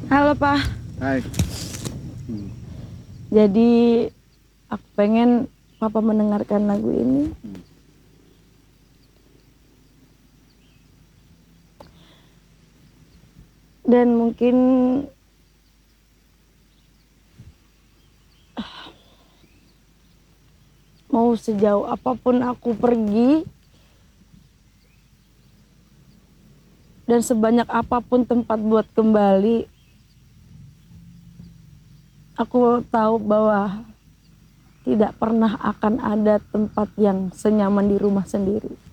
Halo Pak. Hai. Jadi aku pengen Papa mendengarkan lagu ini. Dan mungkin mau sejauh apapun aku pergi dan sebanyak apapun tempat buat kembali, aku tahu bahwa tidak pernah akan ada tempat yang senyaman di rumah sendiri.